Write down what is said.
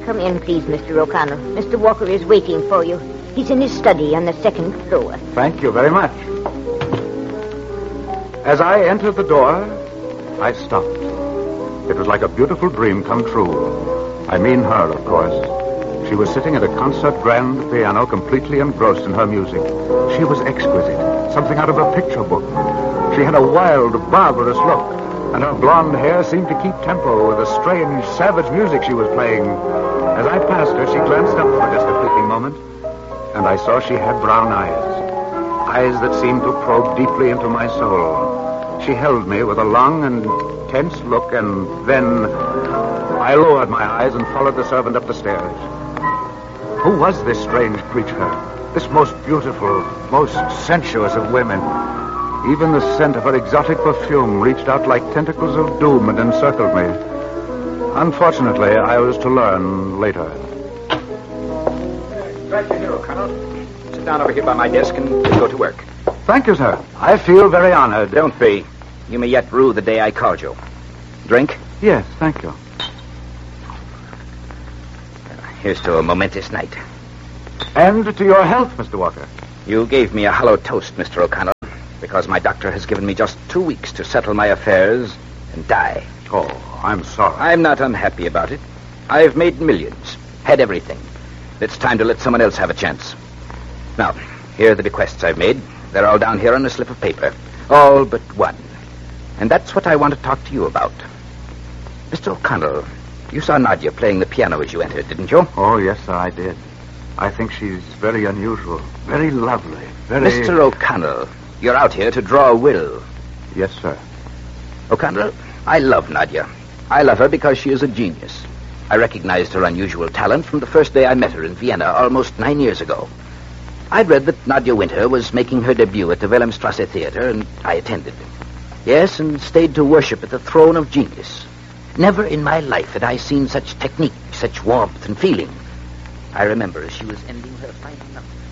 Come in, please, Mr. O'Connell. Mr. Walker is waiting for you. He's in his study on the second floor. Thank you very much. As I entered the door, I stopped. It was like a beautiful dream come true. I mean her, of course. She was sitting at a concert grand piano, completely engrossed in her music. She was exquisite, something out of a picture book. She had a wild, barbarous look, and her blonde hair seemed to keep tempo with the strange, savage music she was playing. As I passed her, she glanced up for just a fleeting moment, and I saw she had brown eyes that seemed to probe deeply into my soul. She held me with a long and tense look, and then I lowered my eyes and followed the servant up the stairs. Who was this strange creature? This most beautiful, most sensuous of women. Even the scent of her exotic perfume reached out like tentacles of doom and encircled me. Unfortunately, I was to learn later. Right here, O'Connell. Sit down over here by my desk and we'll go to work. Thank you, sir. I feel very honored. Don't be. You may yet rue the day I called you. Drink? Yes, thank you. Here's to a momentous night. And to your health, Mr. Walker. You gave me a hollow toast, Mr. O'Connell, because my doctor has given me just 2 weeks to settle my affairs and die. Oh, I'm sorry. I'm not unhappy about it. I've made millions, had everything. It's time to let someone else have a chance. Now, here are the bequests I've made. They're all down here on a slip of paper. All but one. And that's what I want to talk to you about. Mr. O'Connell, you saw Nadia playing the piano as you entered, didn't you? Oh, yes, sir, I did. I think she's very unusual, very lovely, very... Mr. O'Connell, you're out here to draw a will. Yes, sir. O'Connell, I love Nadia. I love her because she is a genius. I recognized her unusual talent from the first day I met her in Vienna almost 9 years ago. I'd read that Nadia Winter was making her debut at the Wilhelmstrasse Theater, and I attended. Yes, and stayed to worship at the throne of genius. Never in my life had I seen such technique, such warmth and feeling. I remember as she was ending her final number.